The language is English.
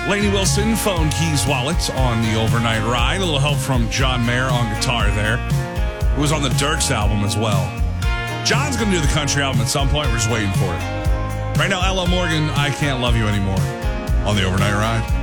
Lainey Wilson, Phone Keys Wallet on the overnight ride. A little help from John Mayer on guitar there. It was on the Dirks album as well. John's going to do the country album at some point. We're just waiting for it. Right now, Ella Morgan, I Can't Love You Anymore on the overnight ride.